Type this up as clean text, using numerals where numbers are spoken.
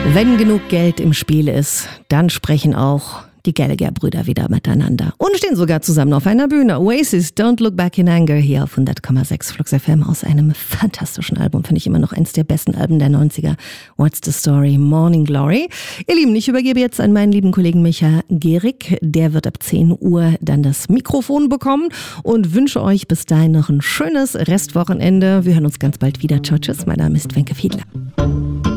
Wenn genug Geld im Spiel ist, dann sprechen auch die Gallagher-Brüder wieder miteinander und stehen sogar zusammen auf einer Bühne. Oasis, Don't Look Back in Anger, hier auf 100,6 Flux FM aus einem fantastischen Album, finde ich immer noch eins der besten Alben der 90er. What's the Story? Morning Glory. Ihr Lieben, ich übergebe jetzt an meinen lieben Kollegen Micha Gehrig. Der wird ab 10 Uhr dann das Mikrofon bekommen und wünsche euch bis dahin noch ein schönes Restwochenende. Wir hören uns ganz bald wieder. Ciao, tschüss. Mein Name ist Wenke Fiedler.